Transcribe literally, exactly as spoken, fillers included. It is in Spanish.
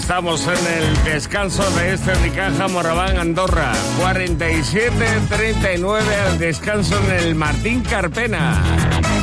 Estamos en el descanso de este Unicaja Moraván Andorra. cuarenta y siete treinta y nueve al descanso en el Martín Carpena.